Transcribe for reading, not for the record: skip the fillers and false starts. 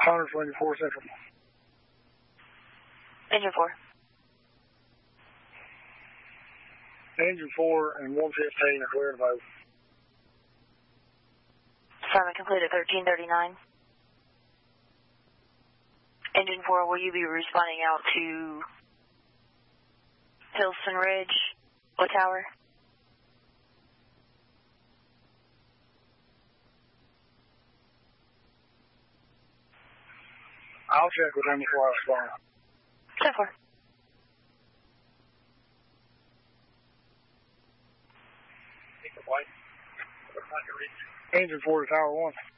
Hunter for Engine 4 Central. Engine 4. Engine 4 and 115 are clear to move. Assignment complete at 1339. Engine 4, will you be responding out to Pilson Ridge, what tower? I'll check with him before I respond. 10-4. Engine 4 to Tower 1.